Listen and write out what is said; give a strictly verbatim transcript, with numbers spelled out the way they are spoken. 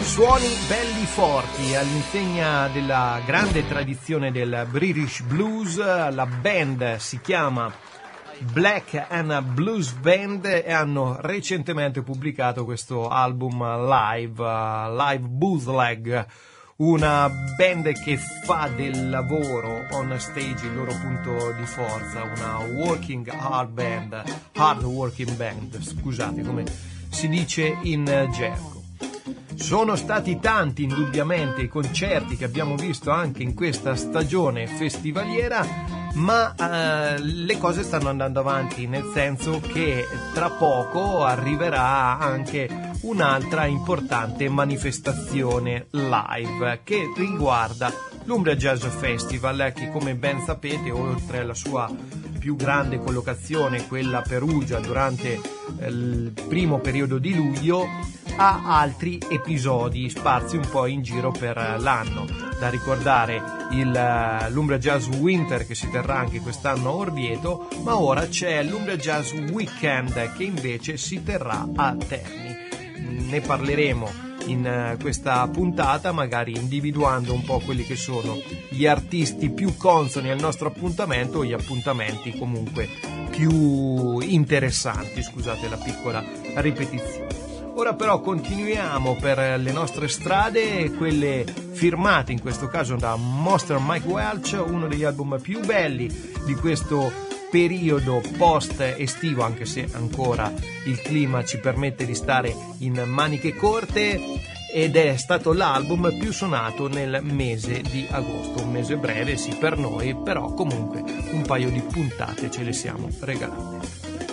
Suoni belli forti all'insegna della grande tradizione del British Blues. La band si chiama Black and Blues Band e hanno recentemente pubblicato questo album live, uh, Live Bootleg, una band che fa del lavoro on stage il loro punto di forza, una working hard band, hard working band, scusate, come si dice in gergo. Sono stati tanti indubbiamente i concerti che abbiamo visto anche in questa stagione festivaliera, ma eh, le cose stanno andando avanti, nel senso che tra poco arriverà anche un'altra importante manifestazione live che riguarda l'Umbria Jazz Festival, che come ben sapete, oltre alla sua più grande collocazione, quella a Perugia, durante eh, il primo periodo di luglio, ha altri episodi sparsi un po' in giro per l'anno. Da ricordare il, l'Umbria Jazz Winter, che si terrà anche quest'anno a Orvieto, ma ora c'è l'Umbria Jazz Weekend che invece si terrà a Terni. Ne parleremo in questa puntata, magari individuando un po' quelli che sono gli artisti più consoni al nostro appuntamento o gli appuntamenti comunque più interessanti, scusate la piccola ripetizione. Ora però continuiamo per le nostre strade, quelle firmate in questo caso da Monster Mike Welch, uno degli album più belli di questo periodo post estivo, anche se ancora il clima ci permette di stare in maniche corte, ed è stato l'album più suonato nel mese di agosto, un mese breve sì per noi, però comunque un paio di puntate ce le siamo regalate.